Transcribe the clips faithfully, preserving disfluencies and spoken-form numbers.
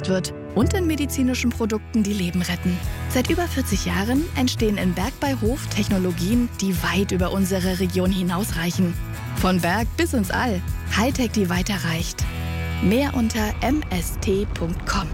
genutzt wird und in medizinischen Produkten, die Leben retten. Seit über vierzig Jahren entstehen in Berg bei Hof Technologien, die weit über unsere Region hinausreichen. Von Berg bis ins All. Hightech, die weiterreicht. Mehr unter m s t punkt com.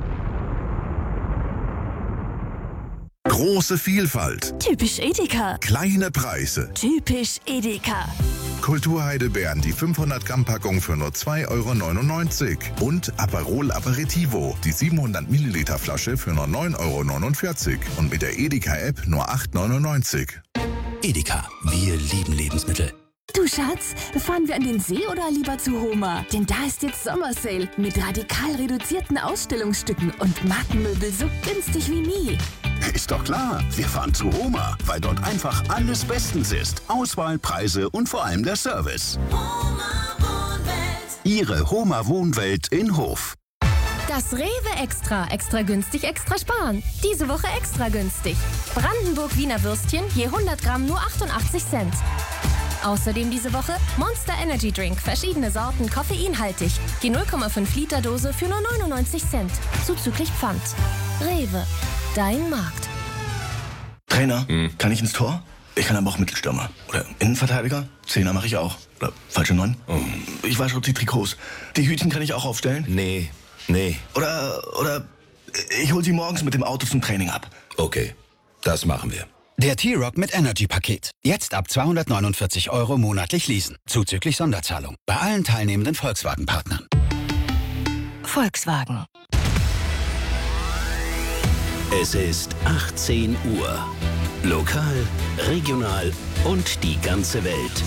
Große Vielfalt. Typisch Edeka. Kleine Preise. Typisch Edeka. Kulturheidelbeeren, die fünfhundert Gramm Packung für nur zwei Euro neunundneunzig. Und Aperol Aperitivo, die siebenhundert Milliliter Flasche für nur neun Euro neunundvierzig. Und mit der Edeka-App nur acht Euro neunundneunzig. Edeka, wir lieben Lebensmittel. Du Schatz, fahren wir an den See oder lieber zu Homa? Denn da ist jetzt Sommersale mit radikal reduzierten Ausstellungsstücken und Markenmöbel so günstig wie nie. Ist doch klar, wir fahren zu Homa, weil dort einfach alles bestens ist. Auswahl, Preise und vor allem der Service. Homa Wohnwelt. Ihre Homa Wohnwelt in Hof. Das Rewe Extra. Extra günstig, extra sparen. Diese Woche extra günstig. Brandenburg Wiener Würstchen je hundert Gramm nur achtundachtzig Cent. Außerdem diese Woche Monster Energy Drink. Verschiedene Sorten, koffeinhaltig. Die null Komma fünf Liter Dose für nur neunundneunzig Cent. Zuzüglich Pfand. Rewe. Dein Markt. Trainer, hm. kann ich ins Tor? Ich kann aber auch Mittelstürmer. Oder Innenverteidiger? Zehner mache ich auch. Oder falsche Neun? Oh. Ich wasche auch die Trikots. Die Hütchen kann ich auch aufstellen? Nee, nee. Oder, oder ich hole sie morgens mit dem Auto zum Training ab. Okay, das machen wir. Der T-Rock mit Energy-Paket. Jetzt ab zweihundertneunundvierzig Euro monatlich leasen. Zuzüglich Sonderzahlung. Bei allen teilnehmenden Volkswagen-Partnern. Volkswagen. Es ist achtzehn Uhr. Lokal, regional und die ganze Welt.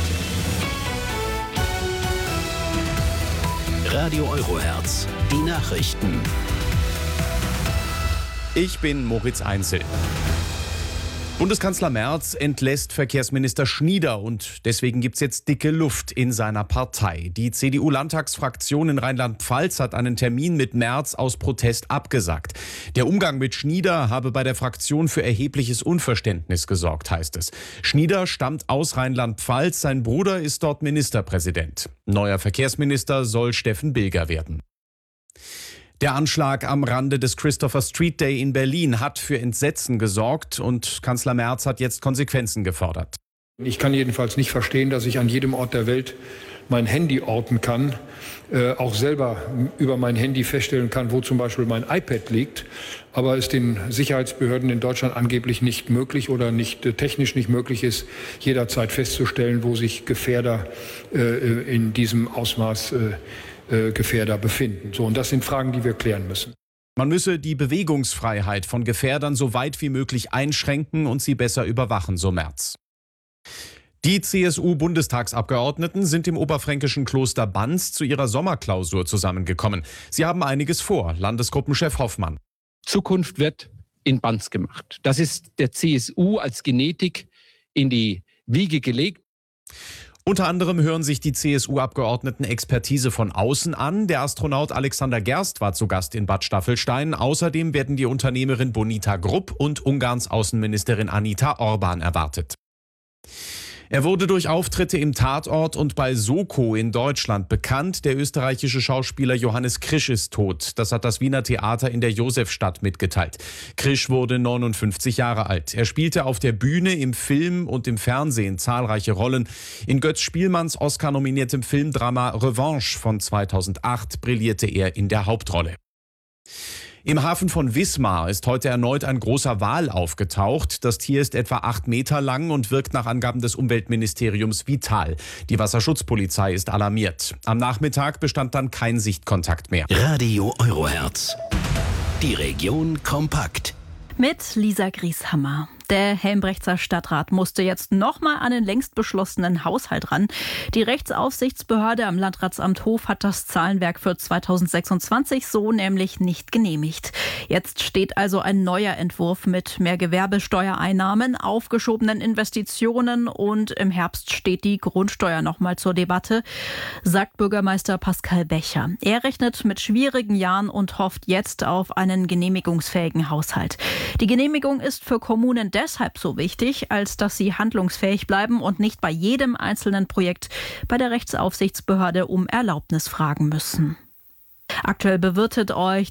Radio Eurohertz. Die Nachrichten. Ich bin Moritz Einzel. Bundeskanzler Merz entlässt Verkehrsminister Schnieder und deswegen gibt's jetzt dicke Luft in seiner Partei. Die C D U-Landtagsfraktion in Rheinland-Pfalz hat einen Termin mit Merz aus Protest abgesagt. Der Umgang mit Schnieder habe bei der Fraktion für erhebliches Unverständnis gesorgt, heißt es. Schnieder stammt aus Rheinland-Pfalz, sein Bruder ist dort Ministerpräsident. Neuer Verkehrsminister soll Steffen Bilger werden. Der Anschlag am Rande des Christopher Street Day in Berlin hat für Entsetzen gesorgt und Kanzler Merz hat jetzt Konsequenzen gefordert. Ich kann jedenfalls nicht verstehen, dass ich an jedem Ort der Welt mein Handy orten kann, äh, auch selber über mein Handy feststellen kann, wo zum Beispiel mein iPad liegt, aber es den Sicherheitsbehörden in Deutschland angeblich nicht möglich oder nicht äh, technisch nicht möglich ist, jederzeit festzustellen, wo sich Gefährder äh, in diesem Ausmaß äh, Gefährder befinden. So, und das sind Fragen, die wir klären müssen. Man müsse die Bewegungsfreiheit von Gefährdern so weit wie möglich einschränken und sie besser überwachen, so Merz. Die C S U-Bundestagsabgeordneten sind im oberfränkischen Kloster Banz zu ihrer Sommerklausur zusammengekommen. Sie haben einiges vor, Landesgruppenchef Hoffmann. Zukunft wird in Banz gemacht. Das ist der C S U als Genetik in die Wiege gelegt. Unter anderem hören sich die C S U-Abgeordneten Expertise von außen an. Der Astronaut Alexander Gerst war zu Gast in Bad Staffelstein. Außerdem werden die Unternehmerin Bonita Grupp und Ungarns Außenministerin Anita Orban erwartet. Er wurde durch Auftritte im Tatort und bei Soko in Deutschland bekannt. Der österreichische Schauspieler Johannes Krisch ist tot. Das hat das Wiener Theater in der Josefstadt mitgeteilt. Krisch wurde neunundfünfzig Jahre alt. Er spielte auf der Bühne, im Film und im Fernsehen zahlreiche Rollen. In Götz Spielmanns Oscar-nominiertem Filmdrama Revanche von zweitausendacht brillierte er in der Hauptrolle. Im Hafen von Wismar ist heute erneut ein großer Wal aufgetaucht. Das Tier ist etwa acht Meter lang und wirkt nach Angaben des Umweltministeriums vital. Die Wasserschutzpolizei ist alarmiert. Am Nachmittag bestand dann kein Sichtkontakt mehr. Radio Eurohertz. Die Region kompakt. Mit Lisa Grieshammer. Der Helmbrechtser Stadtrat musste jetzt nochmal an den längst beschlossenen Haushalt ran. Die Rechtsaufsichtsbehörde am Landratsamt Hof hat das Zahlenwerk für zweitausendsechsundzwanzig so nämlich nicht genehmigt. Jetzt steht also ein neuer Entwurf mit mehr Gewerbesteuereinnahmen, aufgeschobenen Investitionen und im Herbst steht die Grundsteuer nochmal zur Debatte, sagt Bürgermeister Pascal Becher. Er rechnet mit schwierigen Jahren und hofft jetzt auf einen genehmigungsfähigen Haushalt. Die Genehmigung ist für Kommunen deshalb so wichtig, als dass sie handlungsfähig bleiben und nicht bei jedem einzelnen Projekt bei der Rechtsaufsichtsbehörde um Erlaubnis fragen müssen. Aktuell bewirtet euch